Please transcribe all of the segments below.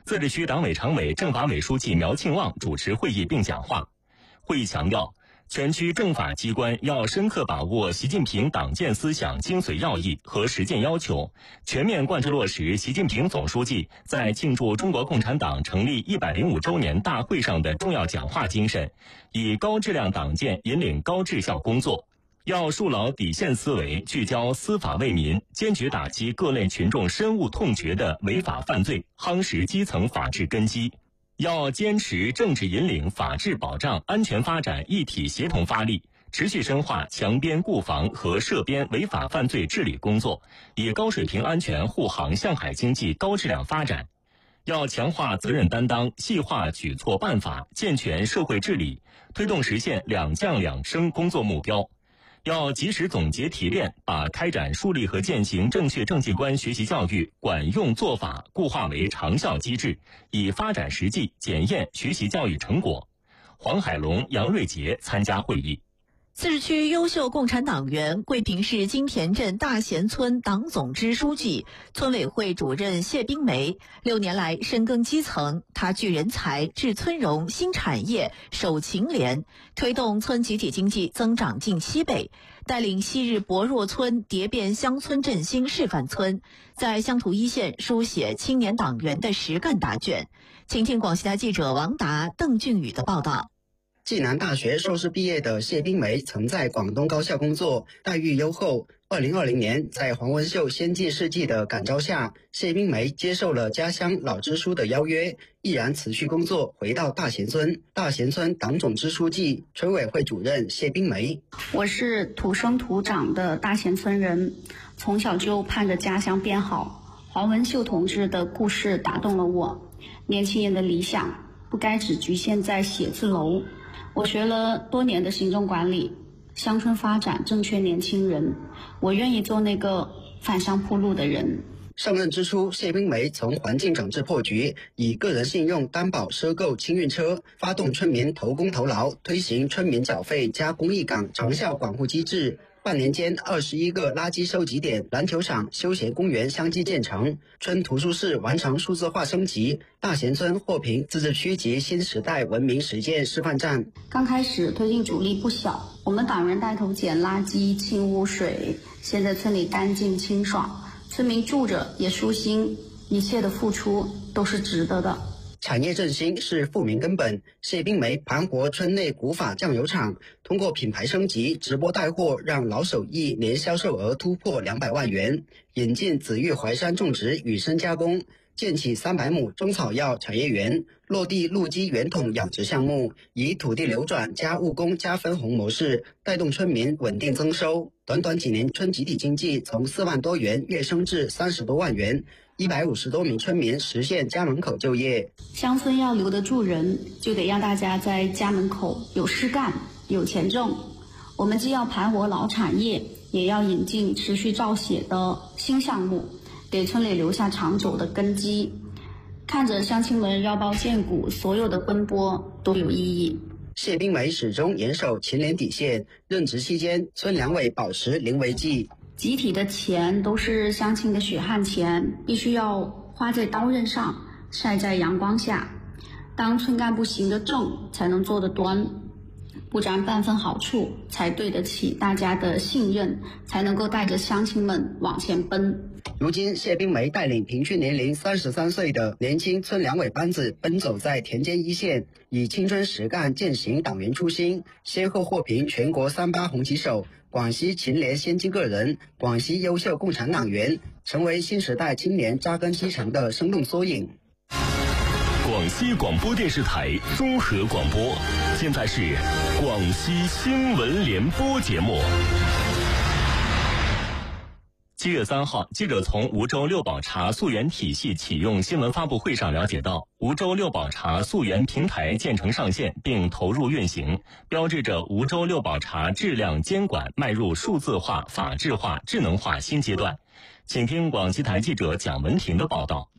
自治区党委常委、政法委书记苗庆旺主持会议并讲话。会议强调，全区政法机关要深刻把握习近平党建思想精髓要义和实践要求，全面贯彻落实习近平总书记在庆祝中国共产党成立105周年大会上的重要讲话精神，以高质量党建引领高质效工作。要树牢底线思维，聚焦司法为民，坚决打击各类群众深恶痛绝的违法犯罪，夯实基层法治根基。要坚持政治引领、法治保障、安全发展一体协同发力，持续深化强边固防和涉边违法犯罪治理工作，以高水平安全护航向海经济高质量发展。要强化责任担当，细化举措办法，健全社会治理，推动实现两降两升工作目标。要及时总结提炼，把开展树立和践行正确政绩观学习教育管用做法固化为长效机制，以发展实际检验学习教育成果。黄海龙、杨瑞杰参加会议。 自治区优秀共产党员、桂平市金田镇大贤村党总支书记、村委会主任谢冰梅6年来深耕基层，她聚人才、治村容、新产业、守情联，推动村集体经济增长近7倍，带领昔日薄弱村蝶变乡村振兴示范村，在乡土一线书写青年党员的实干答卷。请听广西台记者王达、邓俊宇的报道。 暨南大学硕士毕业的谢冰梅曾在广东高校工作，待遇优厚。2020年，在黄文秀先进事迹的感召下，谢冰梅接受了家乡老支书的邀约，毅然辞去工作，回到大贤村。大贤村党总支书记、村委会主任谢冰梅： 我是土生土长的大贤村人，从小就盼着家乡变好。黄文秀同志的故事打动了我，年轻人的理想不该只局限在写字楼。我学了多年的行政管理，乡村发展正缺年轻人，我愿意做那个返乡铺路的人。 上任之初，谢冰梅从环境整治破局，以个人信用担保赊购清运车，发动村民投工投劳，推行村民缴费加公益岗长效管护机制。半年间，21个垃圾收集点、篮球场、休闲公园相继建成，村图书室完成数字化升级，大贤村获评自治区级新时代文明实践示范站。 刚开始推进阻力不小，我们党员带头捡垃圾、清污水，现在村里干净清爽，村民住着也舒心，一切的付出都是值得的。 产业振兴是富民根本。谢冰梅盘活村内古法酱油厂，通过品牌升级、直播带货，让老手艺年销售额突破200万元。引进紫玉淮山种植与深加工，建起300亩中草药产业园，落地陆基圆筒养殖项目，以土地流转加务工加分红模式，带动村民稳定增收。短短几年，村集体经济从4万多元跃升至30多万元。150多名村民实现家门口就业。 乡村要留得住人，就得让大家在家门口有事干、有钱挣。我们既要盘活老产业，也要引进持续造血的新项目，给村里留下长久的根基。看着乡亲们腰包见骨，所有的奔波都有意义。 谢冰梅始终严守勤廉底线，任职期间，村两委保持零违纪。 集体的钱都是乡亲的血汗钱，必须要花在刀刃上，晒在阳光下。当村干部行得正，才能做得端，不沾半分好处，才对得起大家的信任，才能够带着乡亲们往前奔。 如今，谢冰梅带领平均年龄33岁的年轻村两委班子奔走在田间一线，以青春实干践行党员初心，先后获评全国38红旗手、广西勤廉先进个人、广西优秀共产党员，成为新时代青年扎根基层的生动缩影。 广西广播电视台综合广播，现在是广西新闻联播节目。7月3号，记者从梧州六宝茶溯源体系启用新闻发布会上了解到，梧州六宝茶溯源平台建成上线并投入运行，标志着梧州六宝茶质量监管迈入数字化、法治化、智能化新阶段。请听广西台记者蒋文婷的报道。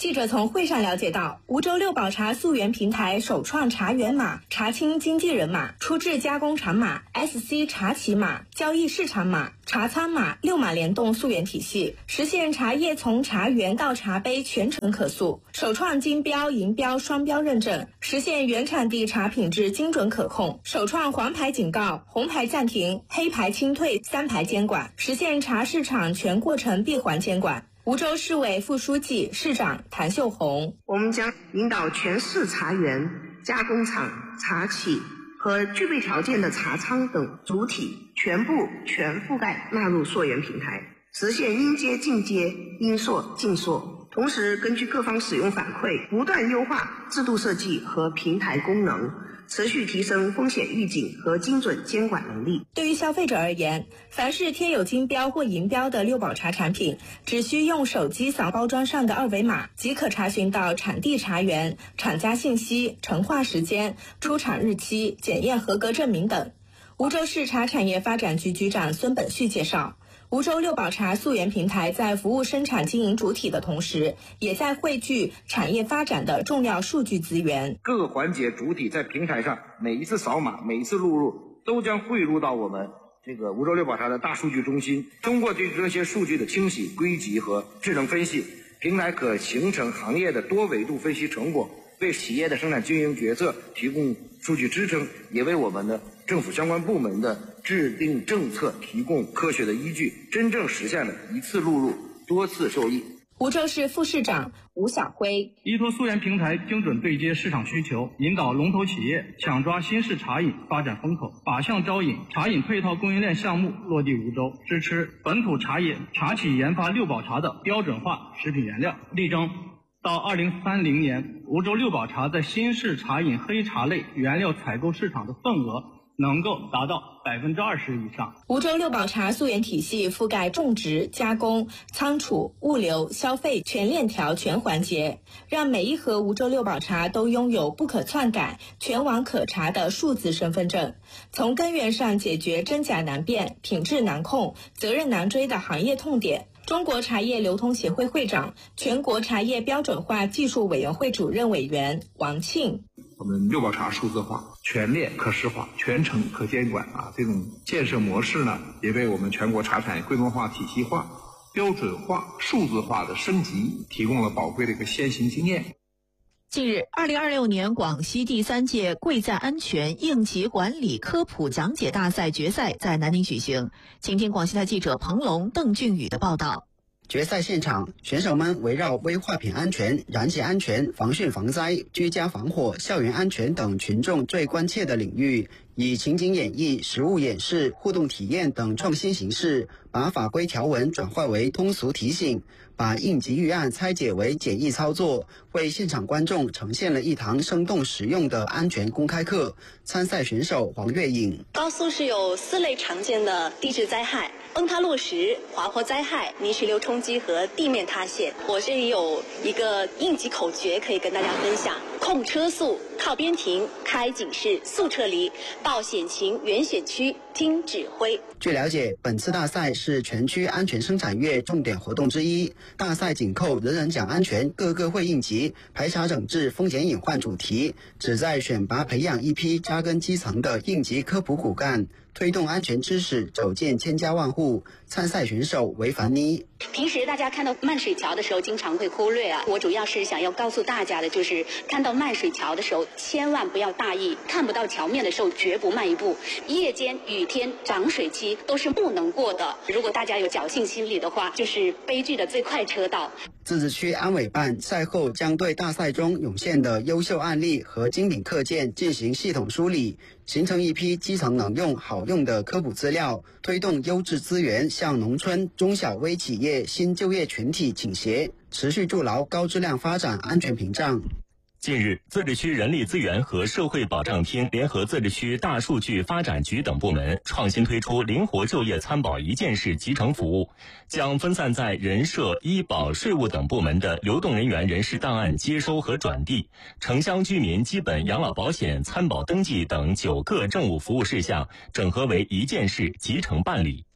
记者从会上了解到，梧州六宝茶溯源平台首创茶源码、茶青经纪人码、出制加工厂码、SC 茶企码、交易市场码、茶仓码6码联动溯源体系，实现茶叶从茶园到茶杯全程可溯，首创金标、银标双标认证，实现原产地茶品质精准可控，首创黄牌警告、红牌暂停、黑牌清退3牌监管，实现茶市场全过程闭环监管。梧州市委副书记、市长谭秀红： 我们将引导全市茶园、加工厂、茶企和具备条件的茶仓等主体全覆盖纳入溯源平台，实现应接尽接、应溯尽溯。同时，根据各方使用反馈，不断优化制度设计和平台功能，持续提升风险预警和精准监管能力。 对于消费者而言，凡是贴有金标或银标的六宝茶产品，只需用手机扫包装上的2维码，即可查询到产地茶园、厂家信息、成化时间、出厂日期、检验合格证明等。梧州市茶产业发展局局长孙本旭介绍，梧州六宝茶溯源平台在服务生产经营主体的同时，也在汇聚产业发展的重要数据资源。 各个环节主体在平台上每一次扫码、每一次录入，都将汇入到我们这个梧州六宝茶的大数据中心。通过对这些数据的清洗、归集和智能分析，平台可形成行业的多维度分析成果，为企业的生产经营决策提供数据支撑，也为我们的政府相关部门的制定政策提供科学的依据，真正实现了一次录入、多次受益。 梧州市副市长吴晓辉： 依托溯源平台精准对接市场需求，引导龙头企业抢抓新式茶饮发展风口，靶向招引茶饮配套供应链项目落地梧州，支持本土茶叶茶企研发六宝茶的标准化食品原料，力争到2030年，梧州六宝茶在新式茶饮黑茶类原料采购市场的份额能够达到20%以上。 梧州六宝茶溯源体系覆盖种植、加工、仓储、物流、消费全链条全环节，让每一盒梧州六宝茶都拥有不可篡改、全网可查的数字身份证，从根源上解决真假难辨、品质难控、责任难追的行业痛点。中国茶叶流通协会会长、全国茶叶标准化技术委员会主任委员王庆： 我们六宝茶数字化、全链可视化、全程可监管这种建设模式呢，也为我们全国茶产业规模化、体系化、标准化、数字化的升级提供了宝贵的一个先行经验。 近日，2026年广西第3届贵在安全应急管理科普讲解大赛决赛在南宁举行。请听广西台记者彭龙、邓俊宇的报道。 决赛现场，选手们围绕危化品安全、燃气安全、防汛防灾、居家防火、校园安全等群众最关切的领域，以情景演绎、实物演示、互动体验等创新形式，把法规条文转化为通俗提醒，把应急预案拆解为简易操作，为现场观众呈现了一堂生动实用的安全公开课。参赛选手黄月颖： 高速是有4类常见的地质灾害：崩塌落石、滑坡灾害、泥石流冲击和地面塌陷。我这里有一个应急口诀可以跟大家分享：控车速、靠边停、开警示、速撤离、报险情、原险区、听指挥。 据了解，本次大赛是全区安全生产月重点活动之一。大赛紧扣人人讲安全、个个会应急、排查整治风险隐患主题，旨在选拔培养一批扎根基层的应急科普骨干，推动安全知识走进千家万户。参赛选手韦凡妮： 平时大家看到漫水桥的时候经常会忽略我主要是想要告诉大家的就是看到漫水桥的时候千万不要大意，看不到桥面的时候绝不迈一步，夜间、雨天、涨水期都是不能过的。如果大家有侥幸心理的话，就是悲剧的最快车道。 自治区安委办赛后将对大赛中涌现的优秀案例和精品课件进行系统梳理，形成一批基层能用好用的科普资料，推动优质资源向农村、中小微企业、新就业群体倾斜，持续筑牢高质量发展安全屏障。 近日，自治区人力资源和社会保障厅联合自治区大数据发展局等部门，创新推出灵活就业参保一件式集成服务，将分散在人社、医保、税务等部门的流动人员人事档案接收和转递、城乡居民基本养老保险参保登记等9个政务服务事项整合为一件式集成办理。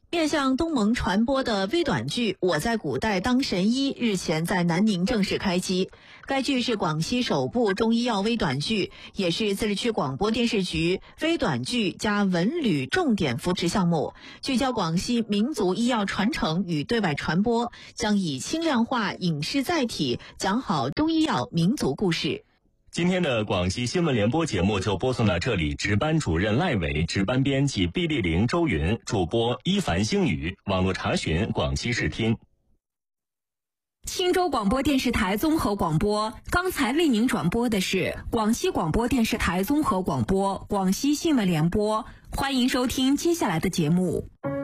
面向东盟传播的微短剧《我在古代当神医》日前在南宁正式开机。该剧是广西首部中医药微短剧，也是自治区广播电视局微短剧加文旅重点扶持项目，聚焦广西民族医药传承与对外传播，将以轻量化影视载体讲好中医药民族故事。 今天的广西新闻联播节目就播送到这里，值班主任赖伟，值班编辑毕丽玲、周云，主播一凡星宇，网络查询广西视听。 青州广播电视台综合广播，刚才为您转播的是广西广播电视台综合广播广西新闻联播，欢迎收听接下来的节目。